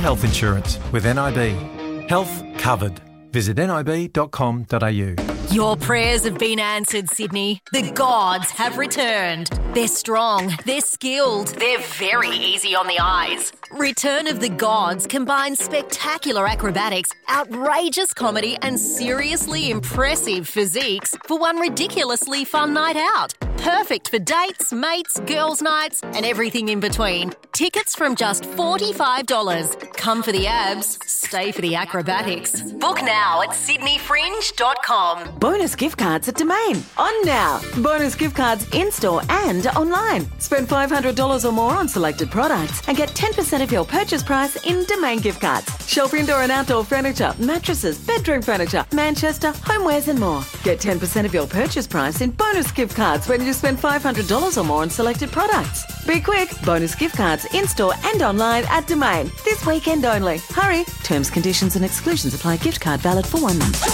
health insurance with NIB. Health covered. Visit nib.com.au. Your prayers have been answered, Sydney. The gods have returned. They're strong, they're skilled, they're very easy on the eyes. Return of the Gods combines spectacular acrobatics, outrageous comedy and seriously impressive physiques for one ridiculously fun night out. Perfect for dates, mates, girls' nights and everything in between. Tickets from just $45. Come for the abs, stay for the acrobatics. Book now at sydneyfringe.com. Bonus gift cards at Domain. On now. Bonus gift cards in-store and online. Spend $500 or more on selected products and get 10% of your purchase price in Domain gift cards. Shelf indoor and outdoor furniture, mattresses, bedroom furniture, Manchester, homewares and more. Get 10% of your purchase price in bonus gift cards when you spend $500 or more on selected products. Be quick. Bonus gift cards in-store and online at Domain. This weekend only. Hurry. Terms, conditions and exclusions apply. Gift card valid for 1 month.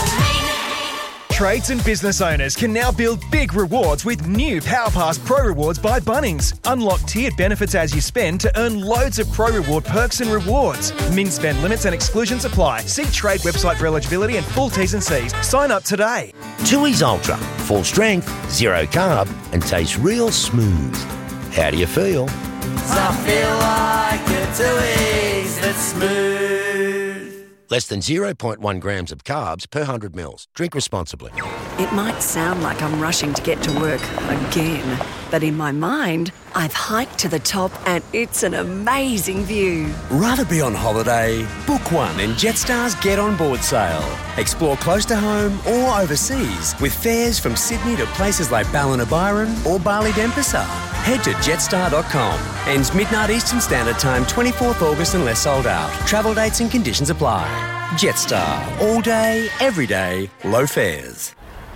Trades and business owners can now build big rewards with new PowerPass Pro Rewards by Bunnings. Unlock tiered benefits as you spend to earn loads of Pro Reward perks and rewards. Min spend limits and exclusions apply. See Trade website for eligibility and full T's and C's. Sign up today. Tooheys Ultra. Full strength, zero carb and tastes real smooth. How do you feel? I feel like a Tooheys that's smooth. Less than 0.1 grams of carbs per 100 mils. Drink responsibly. It might sound like I'm rushing to get to work again, but in my mind, I've hiked to the top and it's an amazing view. Rather be on holiday? Book one in Jetstar's Get On Board sale. Explore close to home or overseas with fares from Sydney to places like Ballina-Byron or Bali-Denpasar. Head to jetstar.com. Ends midnight Eastern Standard Time, 24th August unless sold out. Travel dates and conditions apply. Jetstar. All day, every day, low fares.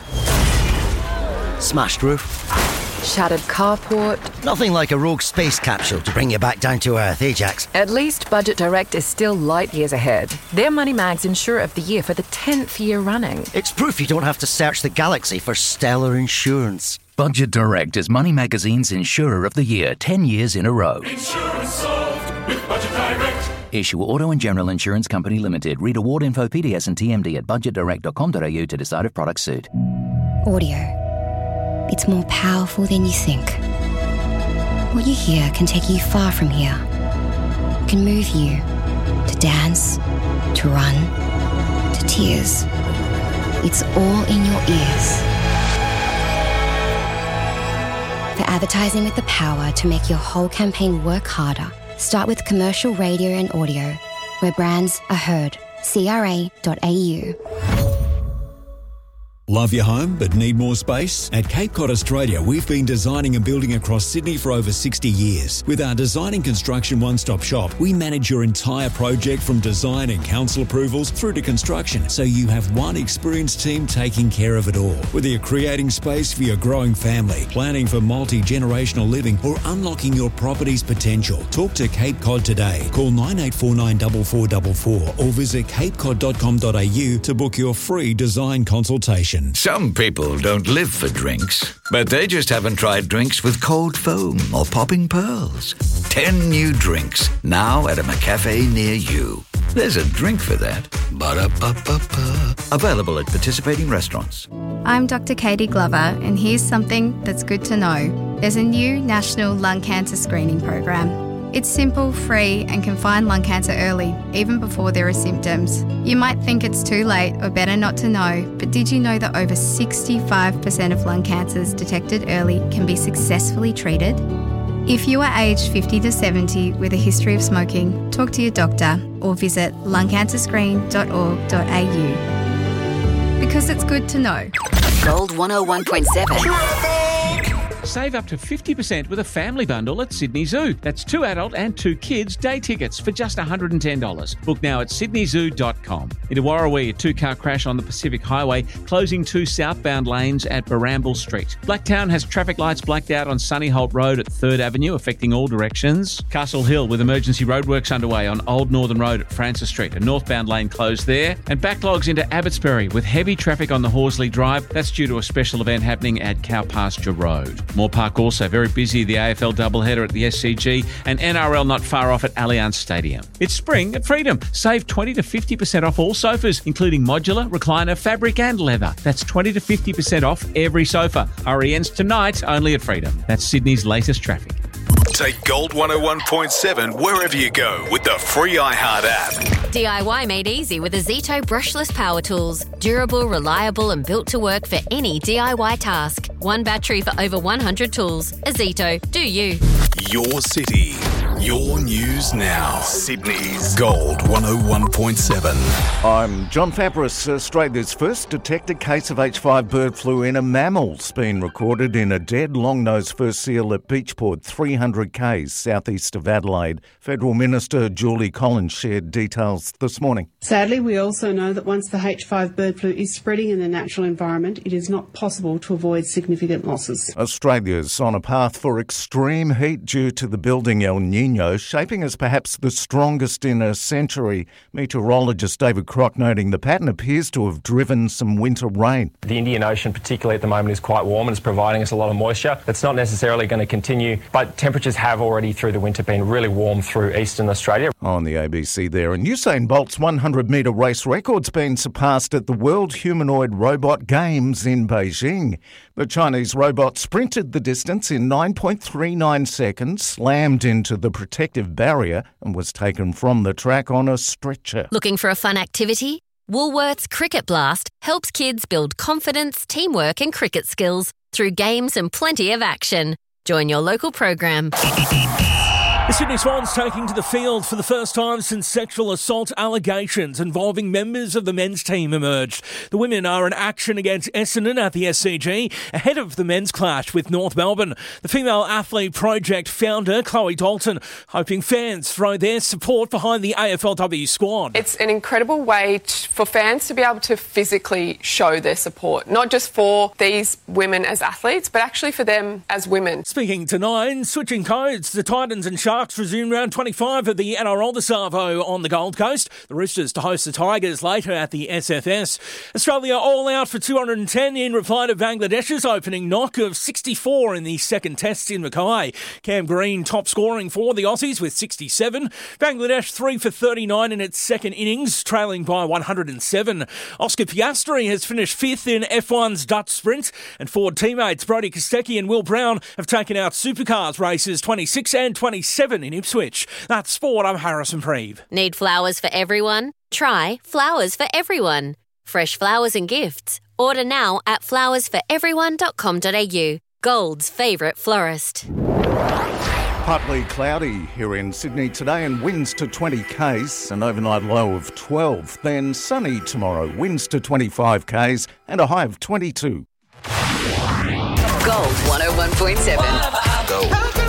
Smashed roof. Shattered carport. Nothing like a rogue space capsule to bring you back down to earth, eh, Jax? At least Budget Direct is still light years ahead. They're Money Mag's Insurer of the Year for the 10th year running. It's proof you don't have to search the galaxy for stellar insurance. Budget Direct is Money Magazine's Insurer of the Year 10 years in a row. Insurance solved with Budget Direct. Issue Auto and General Insurance Company Limited. Read award info, PDS and TMD at budgetdirect.com.au to decide if products suit. Audio. It's more powerful than you think. What you hear can take you far from here. It can move you to dance, to run, to tears. It's all in your ears. For advertising with the power to make your whole campaign work harder, start with commercial radio and audio, where brands are heard. CRA.au. Love your home but need more space? At Cape Cod Australia, we've been designing and building across Sydney for over 60 years. With our design and construction one-stop shop, we manage your entire project from design and council approvals through to construction, so you have one experienced team taking care of it all. Whether you're creating space for your growing family, planning for multi-generational living, or unlocking your property's potential, talk to Cape Cod today. Call 9849 4444 or visit capecod.com.au to book your free design consultation. Some people don't live for drinks, but they just haven't tried drinks with cold foam or popping pearls. 10 new drinks, now at a McCafe near you. There's a drink for that. Ba-da-ba-ba-ba. Available at participating restaurants. I'm Dr. Katie Glover, and here's something that's good to know. There's a new national lung cancer screening program. It's simple, free, and can find lung cancer early, even before there are symptoms. You might think it's too late or better not to know, but did you know that over 65% of lung cancers detected early can be successfully treated? If you are aged 50 to 70 with a history of smoking, talk to your doctor or visit lungcancerscreen.org.au. Because it's good to know. Gold 101.7. Save up to 50% with a family bundle at Sydney Zoo. That's 2 adult and 2 kids day tickets for just $110. Book now at sydneyzoo.com. In Warrawee, a 2-car crash on the Pacific Highway, closing 2 southbound lanes at Baramble Street. Blacktown has traffic lights blacked out on Sunnyholt Road at 3rd Avenue, affecting all directions. Castle Hill with emergency roadworks underway on Old Northern Road at Francis Street. A northbound lane closed there. And backlogs into Abbotsbury with heavy traffic on the Horsley Drive. That's due to a special event happening at Cow Pasture Road. Moore Park also very busy, the AFL doubleheader at the SCG and NRL not far off at Allianz Stadium. It's spring at Freedom. Save 20 to 50% off all sofas, including modular, recliner, fabric and leather. That's 20 to 50% off every sofa. Hurry ends tonight only at Freedom. That's Sydney's latest traffic. Take Gold 101.7 wherever you go with the free iHeart app. DIY made easy with Azito brushless power tools. Durable, reliable and built to work for any DIY task. One battery for over 100 tools. Azito, do you. Your city, your news now. Sydney's Gold 101.7. I'm John Fabris. Australia's first detected case of H5 bird flu in a mammal's been recorded in a dead long-nosed fur seal at Beachport, 300 k's southeast of Adelaide. Federal Minister Julie Collins shared details this morning. Sadly, we also know that once the H5 bird flu is spreading in the natural environment, it is not possible to avoid significant losses. Australia's on a path for extreme heat due to the building El Niño, shaping as perhaps the strongest in a century. Meteorologist David Crock noting the pattern appears to have driven some winter rain. The Indian Ocean, particularly at the moment, is quite warm and is providing us a lot of moisture. That's not necessarily going to continue, but temperatures have already through the winter been really warm through eastern Australia. On the ABC there, and Usain Bolt's 100-metre race record's been surpassed at the World Humanoid Robot Games in Beijing. The Chinese robot sprinted the distance in 9.39 seconds, slammed into the protective barrier and was taken from the track on a stretcher. Looking for a fun activity? Woolworths Cricket Blast helps kids build confidence, teamwork and cricket skills through games and plenty of action. Join your local program. The Sydney Swans taking to the field for the first time since sexual assault allegations involving members of the men's team emerged. The women are in action against Essendon at the SCG ahead of the men's clash with North Melbourne. The Female Athlete Project founder, Chloe Dalton, hoping fans throw their support behind the AFLW squad. It's an incredible way for fans to be able to physically show their support, not just for these women as athletes, but actually for them as women. Speaking to Nine, switching codes, the Titans and Sharks resume round 25 of the NRL de Savo on the Gold Coast. The Roosters to host the Tigers later at the SFS. Australia all out for 210 in reply to Bangladesh's opening knock of 64 in the second test in Mackay. Cam Green top scoring for the Aussies with 67. Bangladesh 3 for 39 in its second innings, trailing by 107. Oscar Piastri has finished fifth in F1's Dutch Sprint, and Ford teammates Brodie Kostecki and Will Brown have taken out Supercars races 26 and 27 in Ipswich. That's sport. I'm Harrison Preeve. Need flowers for everyone? Try Flowers for Everyone. Fresh flowers and gifts. Order now at flowersforeveryone.com.au. Gold's favourite florist. Partly cloudy here in Sydney today and winds to 20 k's, an overnight low of 12. Then sunny tomorrow, winds to 25 k's and a high of 22. Gold 101.7. Gold.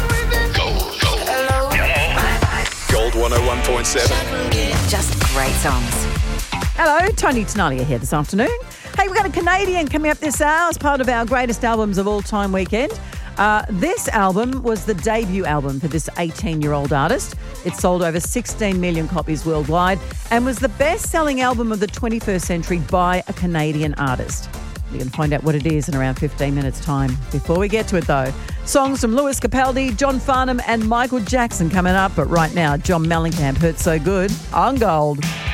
Gold 101.7. Just great songs. Hello, Tony Tenalia here this afternoon. Hey, we've got a Canadian coming up this hour as part of our greatest albums of all time weekend. This album was the debut album for this 18-year-old artist. It sold over 16 million copies worldwide and was the best-selling album of the 21st century by a Canadian artist. You can find out what it is in around 15 minutes' time. Before we get to it, though, songs from Lewis Capaldi, John Farnham and Michael Jackson coming up. But right now, John Mellencamp, Hurt So Good on Gold.